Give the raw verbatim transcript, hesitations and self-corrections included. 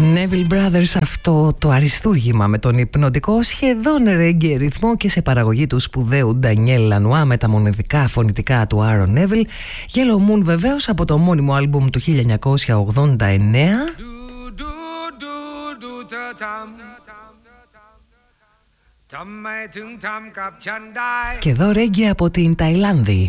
Neville Brothers, αυτό το αριστούργημα με τον υπνοτικό σχεδόν ρέγγε ρυθμό και σε παραγωγή του σπουδαίου Ντανιέλ Λανουά με τα μοναδικά φωνητικά του Άρον Neville. Yellow Moon βεβαίως από το μόνιμο άλμπουμ του χίλια εννιακόσια ογδόντα εννέα. Και εδώ ρέγγε από την Ταϊλάνδη.